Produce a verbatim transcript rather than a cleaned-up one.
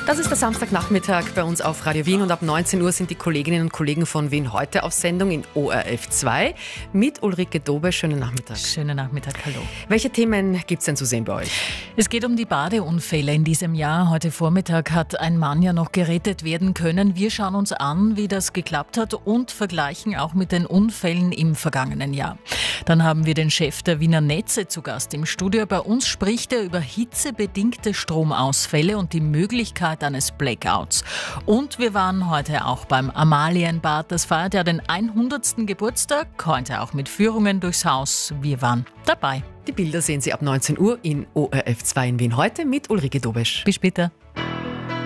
Das ist der Samstagnachmittag bei uns auf Radio Wien und ab neunzehn Uhr sind die Kolleginnen und Kollegen von Wien heute auf Sendung in O R F zwei mit Ulrike Dobe. Schönen Nachmittag. Schönen Nachmittag, hallo. Welche Themen gibt es denn zu sehen bei euch? Es geht um die Badeunfälle in diesem Jahr. Heute Vormittag hat ein Mann ja noch gerettet werden können. Wir schauen uns an, wie das geklappt hat und vergleichen auch mit den Unfällen im vergangenen Jahr. Dann haben wir den Chef der Wiener Netze zu Gast im Studio. Bei uns spricht er über hitzebedingte Stromausfälle und die Möglichkeit eines Blackouts. Und wir waren heute auch beim Amalienbad. Das feiert ja den hundertsten Geburtstag. Heute auch mit Führungen durchs Haus. Wir waren dabei. Die Bilder sehen Sie ab neunzehn Uhr in O R F zwei in Wien heute mit Ulrike Dobesch. Bis später.